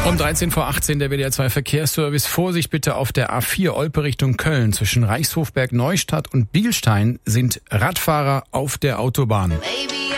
Um 13 vor 18 der WDR 2 Verkehrsservice. Vorsicht bitte auf der A4 Olpe Richtung Köln. Zwischen Reichshofberg, Neustadt und Bielstein sind Radfahrer auf der Autobahn.